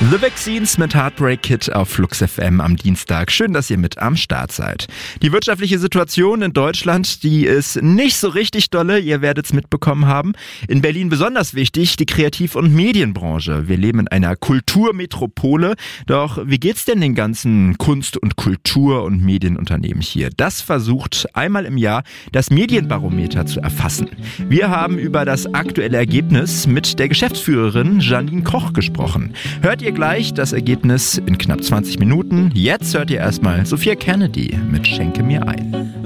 The Vaccines mit Heartbreak Kid auf Flux FM am Dienstag. Schön, dass ihr mit am Start seid. Die wirtschaftliche Situation in Deutschland, die ist nicht so richtig dolle. Ihr werdet es mitbekommen haben. In Berlin besonders wichtig, die Kreativ- und Medienbranche. Wir leben in einer Kulturmetropole. Doch wie geht's denn den ganzen Kunst- und Kultur- und Medienunternehmen hier? Das versucht einmal im Jahr das Medienbarometer zu erfassen. Wir haben über das aktuelle Ergebnis mit der Geschäftsführerin Janine Koch gesprochen. Hört ihr gleich das Ergebnis in knapp 20 Minuten. Jetzt hört ihr erstmal Sophia Kennedy mit Schenke mir ein.